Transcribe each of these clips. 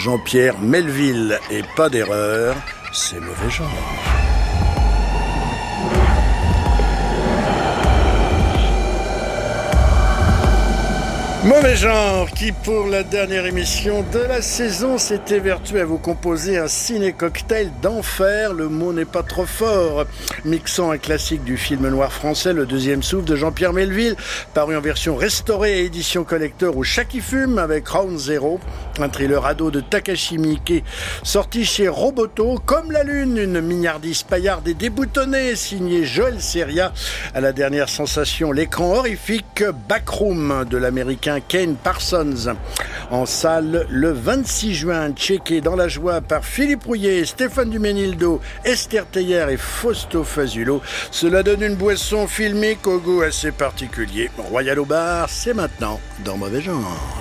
Jean-Pierre Melville. Et pas d'erreur, c'est mauvais genre. Mauvais genre qui, pour la dernière émission de la saison, s'est évertué à vous composer un ciné-cocktail d'enfer, le mot n'est pas trop fort, mixant un classique du film noir français, Le Deuxième Souffle de Jean-Pierre Melville, paru en version restaurée et édition collector au Chat qui fume avec Round Zero, un thriller ado de Takashi Miike, sorti chez Roboto, comme la lune, une mignardise paillarde et déboutonnée, signée Joël Seria, à la dernière sensation, l'écran horrifique Backroom de l'américain Kane Parsons, en salle le 26 juin, checké dans la joie par Philippe Rouillet, Stéphane Duménildo, Esther Teillière et Fausto Fazulo. Cela donne une boisson filmique au goût assez particulier. Royal au bar, c'est maintenant dans Mauvais genre.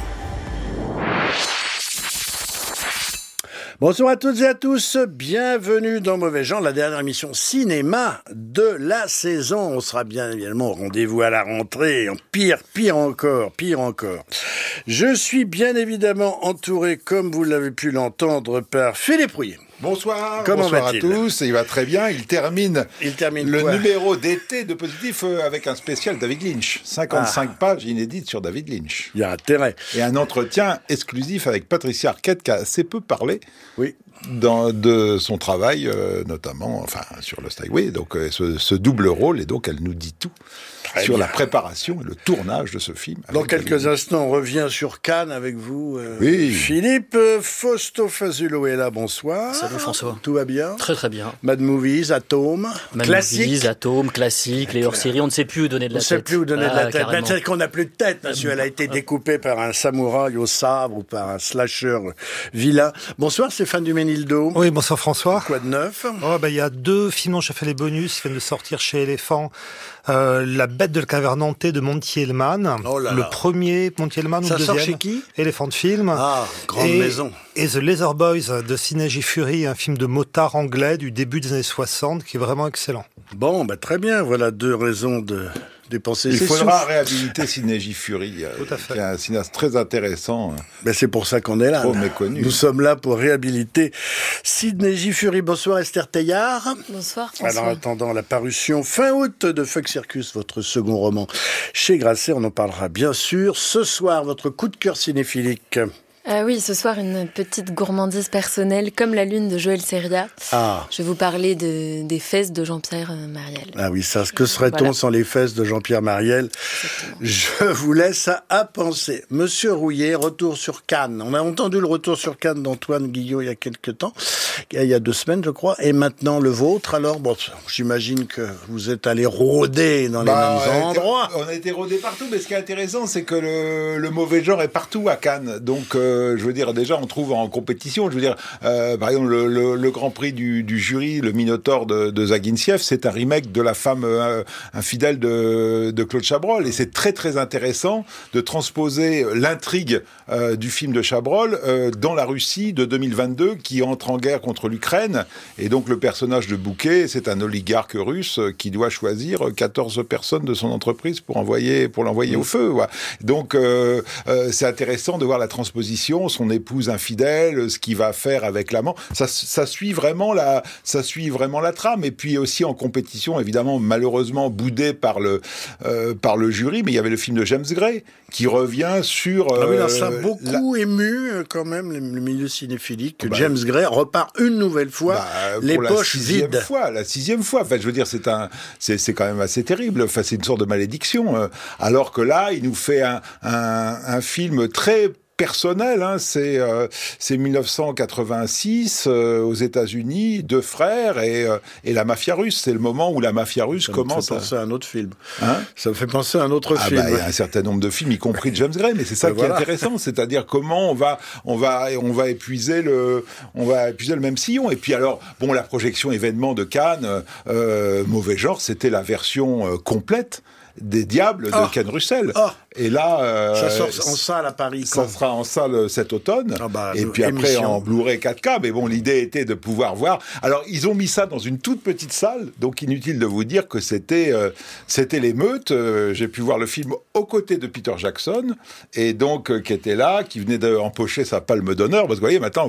Bonsoir à toutes et à tous, bienvenue dans Mauvais Genre, la dernière émission cinéma de la saison. On sera bien évidemment au rendez-vous à la rentrée, pire encore. Je suis bien évidemment entouré, comme vous l'avez pu l'entendre, par Philippe Rouillet. Bonsoir, Comment bonsoir à va-t-il ? tous, il va très bien, il termine le quoi numéro d'été de Positif avec un spécial David Lynch, 55 pages inédites sur David Lynch. Il y a intérêt. Et un entretien exclusif avec Patricia Arquette qui a assez peu parlé de son travail, notamment sur Lost Highway, donc ce double rôle, et donc elle nous dit tout. Très sur bien. La préparation et le tournage de ce film. Dans quelques instants, on revient sur Cannes avec vous, Philippe. Fausto Fazulo est là, bonsoir. Salut François. Tout va bien ? Très très bien. Mad Movies, Atome, classique. Atome, classique, les hors-séries, on ne sait plus où donner de la tête. On ne sait plus où donner de la tête. Carrément. C'est qu'on n'a plus de tête, monsieur. Elle a été découpée par un samouraï au sabre ou par un slasher vilain. Bonsoir Stéphane Duménildo. Oui, bonsoir François. Quoi de neuf ? Il y a 2 films dont j'ai fait les bonus qui viennent de sortir chez Éléphant. La Bête de la caverne hantée de Monty Hellman. Oh là là. Le premier Monty Hellman ou le deuxième. Ça sort chez qui ? Éléphant Film. Ah, grande maison. Et The Leather Boys de Sidney J. Furie, un film de motard anglais du début des années 60 qui est vraiment excellent. Bon, très bien. Voilà 2 raisons de dépenser Il ses faudra sous. réhabiliter Sidney J. Furie, qui est un cinéaste très intéressant. C'est pour ça qu'on est là. Trop méconnu. Nous sommes là pour réhabiliter Sidney J. Furie. Bonsoir Esther Teilliard. Bonsoir François. Alors, en attendant la parution fin août de Fuck Circus, votre second roman chez Grasset, on en parlera bien sûr. Ce soir, votre coup de cœur cinéphilique. Oui, ce soir, une petite gourmandise personnelle, comme la lune de Joël Seria. Ah. Je vais vous parler des fesses de Jean-Pierre Mariel. Ah oui, ça, que serait-on sans les fesses de Jean-Pierre Mariel ? Exactement. Je vous laisse à penser. Monsieur Rouillet, retour sur Cannes. On a entendu le retour sur Cannes d'Antoine Guillot il y a quelques temps, il y a 2 semaines, je crois, et maintenant le vôtre. Alors, j'imagine que vous êtes allé rôder dans les mêmes endroits. On a été rôdé partout, mais ce qui est intéressant, c'est que le mauvais genre est partout à Cannes. Donc, je veux dire, déjà, on trouve en compétition, je veux dire, par exemple, le Grand Prix du jury, le Minotaure de Zaguintiev, c'est un remake de La femme infidèle de Claude Chabrol, et c'est très très intéressant de transposer l'intrigue du film de Chabrol dans la Russie de 2022 qui entre en guerre contre l'Ukraine, et donc le personnage de Bouquet, c'est un oligarque russe qui doit choisir 14 personnes de son entreprise pour l'envoyer au feu. Voilà. Donc c'est intéressant de voir la transposition, son épouse infidèle, ce qu'il va faire avec l'amant. Ça suit vraiment la trame. Et puis aussi en compétition, évidemment, malheureusement boudé par le jury, mais il y avait le film de James Gray qui revient sur... ça a beaucoup ému quand même le milieu cinéphilique. James Gray repart une nouvelle fois, les poches vides. La 6e fois. Enfin, je veux dire, c'est quand même assez terrible. Enfin, c'est une sorte de malédiction. Alors que là, il nous fait un film très personnel, c'est 1986 aux États-Unis, 2 frères et la mafia russe. C'est le moment où la mafia russe commence. Ça me fait penser à un autre film. Ça me fait penser à un autre film. Il y a un certain nombre de films, y compris de James Gray, mais c'est ça qui est intéressant, c'est-à-dire comment on va épuiser le même sillon. Et puis alors, la projection événement de Cannes, mauvais genre, c'était la version complète des Diables de Ken Russell. Et là... ça sort en salle à Paris. Ça sera en salle cet automne. Et puis après en Blu-ray 4K. Mais l'idée était de pouvoir voir. Alors, ils ont mis ça dans une toute petite salle. Donc, inutile de vous dire que c'était l'émeute. J'ai pu voir le film aux côtés de Peter Jackson. Et donc, qui était là, qui venait d'empocher sa palme d'honneur. Parce que vous voyez, maintenant,